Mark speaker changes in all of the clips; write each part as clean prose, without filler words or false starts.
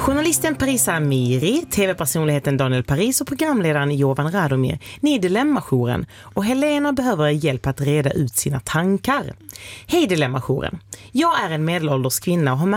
Speaker 1: Journalisten Parisa Amiri, tv-personligheten Daniel Paris och programledaren Jovan Radomir, ni är Dilemmajouren och Helena behöver hjälp att reda ut sina tankar. Hej Dilemmajouren, jag är en medelålders kvinna och har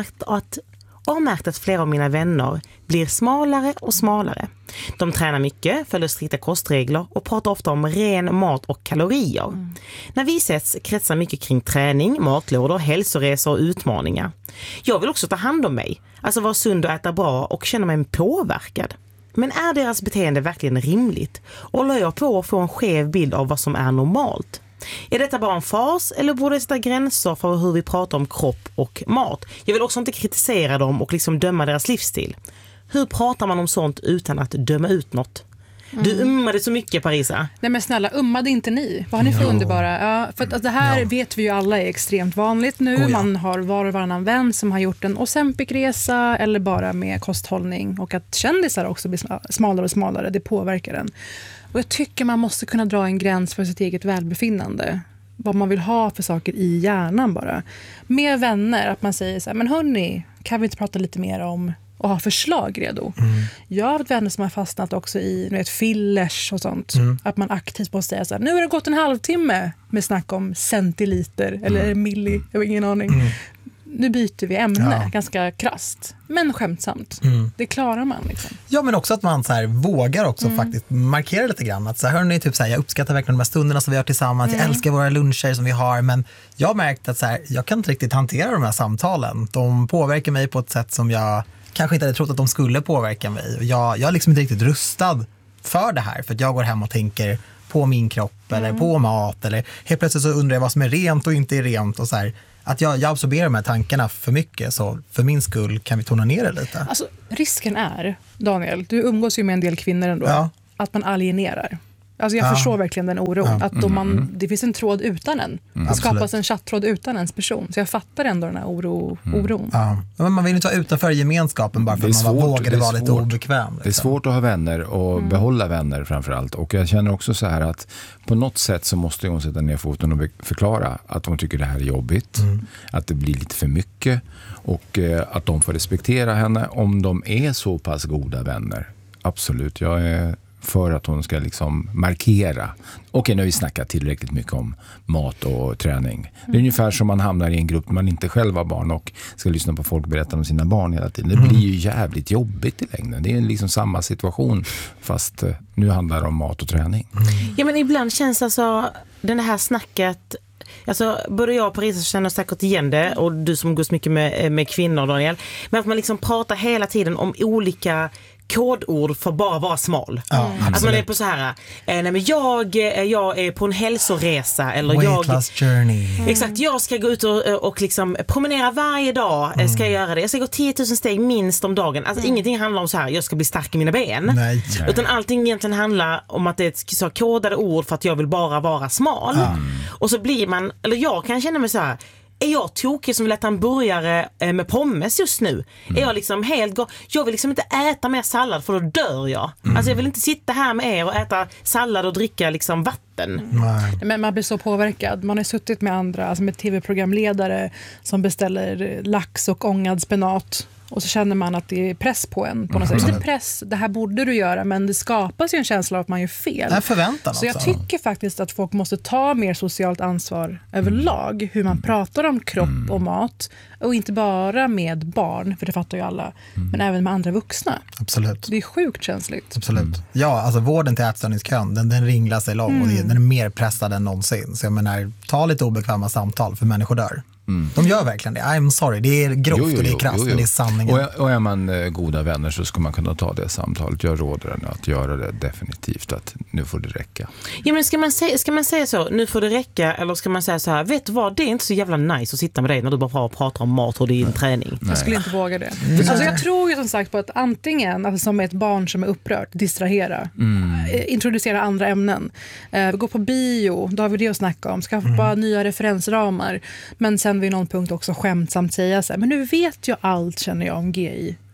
Speaker 1: märkt att flera av mina vänner blir smalare och smalare. De tränar mycket, följer strikta kostregler och pratar ofta om ren mat och kalorier. När vi ses kretsar mycket kring träning, matlådor, hälsoresor och utmaningar. Jag vill också ta hand om mig, alltså vara sund och äta bra och känna mig påverkad. Men är deras beteende verkligen rimligt? Håller jag på att få en skev bild av vad som är normalt? Är detta bara en fas eller borde det sätta gränser för hur vi pratar om kropp och mat? Jag vill också inte kritisera dem och liksom döma deras livsstil. Hur pratar man om sånt utan att döma ut något? Du ummade så mycket, Parisa.
Speaker 2: Nej men snälla, ummade inte ni? Vad har ni för underbara? Ja, för att det här vet vi ju alla är extremt vanligt nu. Man har var och varannan vän som har gjort en Ozempic-resa eller bara med kosthållning. Och att kändisar också blir smalare och smalare, det påverkar den. Och jag tycker man måste kunna dra en gräns för sitt eget välbefinnande. Vad man vill ha för saker i hjärnan bara. Med vänner, att man säger så här, men hörni, kan vi inte prata lite mer om och ha förslag redo. Jag har haft vänner som har fastnat också i fillers och sånt. Att man aktivt måste säga så här, nu har det gått en halvtimme med snack om centiliter eller milli, jag har ingen aning. Nu byter vi ämne, ganska krasst, men skämtsamt. Det klarar man liksom.
Speaker 3: Ja, men också att man så här vågar också faktiskt markera lite grann. Att så här, hörni, typ så här, jag uppskattar verkligen de här stunderna som vi har tillsammans. Jag älskar våra luncher som vi har, men jag har märkt att så här, jag kan inte riktigt hantera de här samtalen. De påverkar mig på ett sätt som jag kanske inte hade trott att de skulle påverka mig. Jag är liksom inte riktigt rustad för det här. För att jag går hem och tänker på min kropp eller på mat. Eller helt plötsligt så undrar jag vad som är rent och inte är rent. Och så här, att jag absorberar de här tankarna för mycket. Så för min skull kan vi tona ner det lite.
Speaker 2: Alltså, risken är, Daniel, du umgås ju med en del kvinnor ändå, att man alienerar. Alltså jag förstår verkligen den oron. Att det finns en tråd utan en. Det skapas en chatttråd utan ens person. Så jag fattar ändå den här oron.
Speaker 3: Men man vill inte vara utanför gemenskapen bara för att man vågade vara lite obekväm. Liksom.
Speaker 4: Det är svårt att ha vänner och behålla vänner framförallt. Och jag känner också så här att på något sätt så måste hon sätta ner foten och förklara att hon tycker det här är jobbigt. Att det blir lite för mycket. Och att de får respektera henne om de är så pass goda vänner. Absolut, jag är för att hon ska liksom markera. Okej, nu har vi snackat tillräckligt mycket om mat och träning. Det är ungefär som man hamnar i en grupp man inte själv har barn och ska lyssna på folk berätta om sina barn hela tiden. Det blir ju jävligt jobbigt i längden. Det är liksom samma situation fast nu handlar det om mat och träning.
Speaker 1: Ja, men ibland känns alltså den här snacket, alltså både jag och Paris känner säkert igen det och du som går så mycket med kvinnor, Daniel, men att man liksom pratar hela tiden om olika kodord för bara vara smal. Att man är på så här, nej men jag är på en hälsoresa eller
Speaker 3: Weight loss journey.
Speaker 1: Exakt, jag ska gå ut och liksom promenera varje dag, ska jag göra det. Jag ska gå 10 000 steg minst om dagen. Alltså ingenting handlar om så här, jag ska bli stark i mina ben. Nej. Utan allting egentligen handlar om att det är ett så kodade ord för att jag vill bara vara smal. Och så blir man, eller jag kan känna mig så här, är jag tokig som vill äta en burgare med pommes just nu? Är jag liksom jag vill liksom inte äta mer sallad för då dör jag. Alltså jag vill inte sitta här med er och äta sallad och dricka liksom vatten.
Speaker 2: Nej. Men man blir så påverkad. Man har suttit med andra, alltså med tv-programledare som beställer lax och ångad spenat. Och så känner man att det är press på en. På något sätt. Inte press, det här borde du göra, men det skapas ju en känsla av att man gör fel.
Speaker 3: Det är förväntan
Speaker 2: så jag tycker faktiskt att folk måste ta mer socialt ansvar överlag. Hur man pratar om kropp och mat. Och inte bara med barn, för det fattar ju alla. Men även med andra vuxna.
Speaker 3: Absolut.
Speaker 2: Det är sjukt känsligt.
Speaker 3: Absolut. Ja, alltså vården till ätstörningskön, den ringlar sig lång och den är mer pressad än någonsin. Så jag menar, ta lite obekväma samtal för människor dör. De gör verkligen det. I'm sorry. Det är grovt och det är krasst, men det är sanningen.
Speaker 4: Och är man goda vänner så ska man kunna ta det samtalet. Jag råder henne att göra det definitivt, att nu får det räcka.
Speaker 1: Ja, men ska man säga så, nu får det räcka, eller ska man säga så här, vet du vad, det är inte så jävla nice att sitta med dig när du bara pratar om mat och din träning.
Speaker 2: Jag skulle inte våga det. Alltså jag tror ju som sagt på att antingen, alltså som ett barn som är upprört, distrahera, introducera andra ämnen, gå på bio, då har vi det att snacka om, skaffa nya referensramar, men sen vid någon punkt också skämtsamt säga så här, men nu vet jag allt, känner jag, om GI.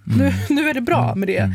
Speaker 2: Nu är det bra med det.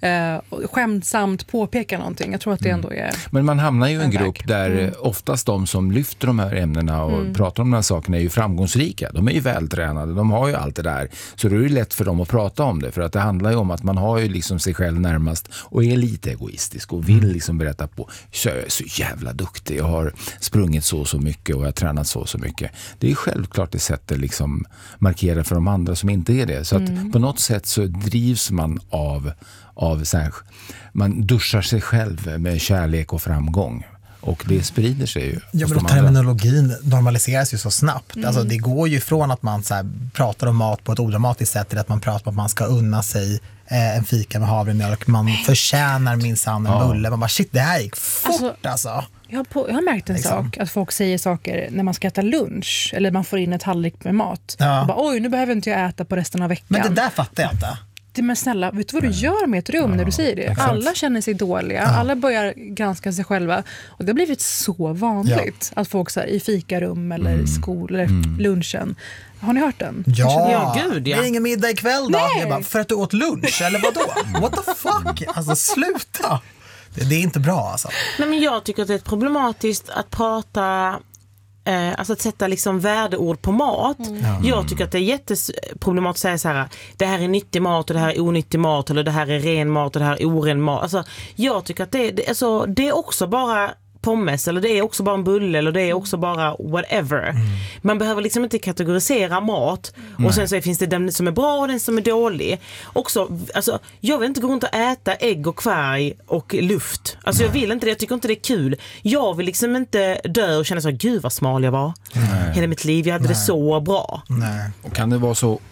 Speaker 2: Skämtsamt påpeka någonting. Jag tror att det ändå är...
Speaker 4: Men man hamnar ju i en grupp där oftast de som lyfter de här ämnena och pratar om de här sakerna är ju framgångsrika. De är ju vältränade, de har ju allt det där. Så det är ju lätt för dem att prata om det. För att det handlar ju om att man har ju liksom sig själv närmast och är lite egoistisk och vill liksom berätta på, så jag är så jävla duktig, jag har sprungit så mycket och jag har tränat så mycket. Det är ju självklart det sättet liksom markera för de andra som inte är det. Så att på något sätt så drivs man av så här, man duschar sig själv med kärlek och framgång. Och det sprider sig ju.
Speaker 3: Ja, men terminologin normaliseras ju så snabbt. Alltså, det går ju från att man så här, pratar om mat på ett odramatiskt sätt till att man pratar om att man ska unna sig en fika med havremjölk. Man förtjänar minsann en bulle. Man bara, shit, det här gick fort alltså.
Speaker 2: Jag har märkt en sak, att folk säger saker när man ska äta lunch eller man får in ett tallrik med mat. Och bara, oj, nu behöver inte jag äta på resten av veckan.
Speaker 3: Men det där fattar jag inte.
Speaker 2: Men snälla, vet du vad du gör med ett rum när du säger det? Exakt. Alla känner sig dåliga, alla börjar granska sig själva. Och det har blivit så vanligt att folk så här, i fikarum eller skol eller lunchen. Har ni hört den?
Speaker 3: Ja, gud, ja. Det är ingen middag ikväll då. Jag bara, för att du åt lunch, eller vadå? What the fuck? Alltså, sluta! Det är inte bra alltså.
Speaker 1: Nej, men jag tycker att det är problematiskt att prata... Alltså att sätta liksom värdeord på mat. Jag tycker att det är jätteproblematiskt att säga så här: det här är nyttig mat och det här är onyttig mat, eller det här är ren mat och det här är oren mat. Alltså, jag tycker att det är också bara pommes, eller det är också bara en bulle, eller det är också bara whatever. Man behöver liksom inte kategorisera mat och sen så finns det den som är bra och den som är dålig. Också, alltså, jag vill inte gå runt och äta ägg och kvarg och luft. Alltså jag vill inte det, jag tycker inte det är kul. Jag vill liksom inte dö och känna så, gud vad smal jag var. Hela mitt liv, jag hade det så bra.
Speaker 4: Och kan det vara så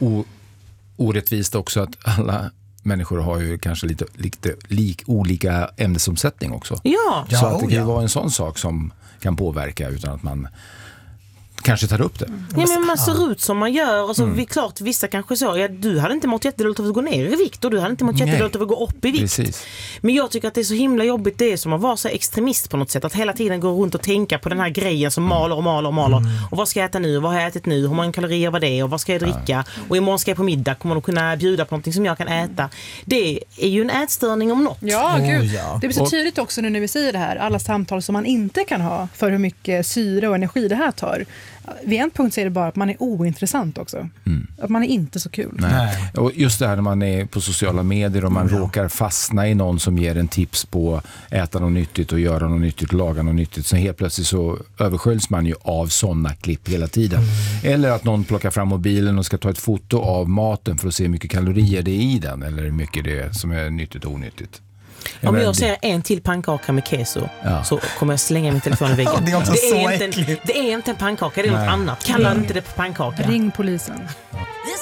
Speaker 4: orättvist också att alla människor har ju kanske lite olika ämnesomsättning också.
Speaker 1: Ja.
Speaker 4: Så att det kan ju vara en sån sak som kan påverka utan att man kanske tar upp det.
Speaker 1: Ja, men man ser ut som man gör och så är klart vissa kanske så, ja, du hade inte mått jättedåligt av att gå ner i vikt och du hade inte mått jättedåligt av att gå upp i vikt.
Speaker 4: Precis.
Speaker 1: Men jag tycker att det är så himla jobbigt, det är som att vara så extremist på något sätt, att hela tiden gå runt och tänka på den här grejen som maler och maler och maler. Och vad ska jag äta nu? Vad har jag ätit nu? Hur många kalorier var det? Och vad ska jag dricka? Och imorgon ska jag på middag, kommer de kunna bjuda på någonting som jag kan äta? Det är ju en ätstörning om något.
Speaker 2: Ja, gud. Det blir så tydligt också nu när vi säger det här, alla samtal som man inte kan ha för hur mycket syre och energi det här tar. Vid en punkt så är det bara att man är ointressant också. Att man är inte så kul.
Speaker 4: Nej. Och just det här när man är på sociala medier och man råkar fastna i någon som ger en tips på äta något nyttigt och göra något nyttigt och laga något nyttigt. Så helt plötsligt så översköljs man ju av sådana klipp hela tiden. Eller att någon plockar fram mobilen och ska ta ett foto av maten för att se hur mycket kalorier det är i den. Eller hur mycket det är som är nyttigt och onyttigt.
Speaker 1: Om jag säger en till pannkaka med keso så kommer jag slänga min telefon i väggen.
Speaker 3: Det är också så äckligt.
Speaker 1: Det är inte en pannkaka, det är något annat. Kalla inte det på pannkaka.
Speaker 2: Ring polisen.